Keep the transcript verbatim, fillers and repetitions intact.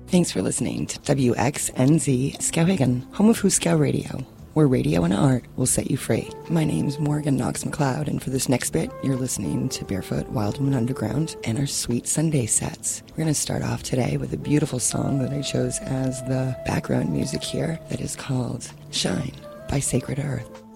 Thanks for listening to W X N Z Skowhegan, home of Huskow Radio, where radio and art will set you free. My name's Morgan Knox McLeod, and for this next bit, you're listening to Barefoot Wildwood Underground and our sweet Sunday sets. We're going to start off today with a beautiful song that I chose as the background music here that is called Shine by Sacred Earth.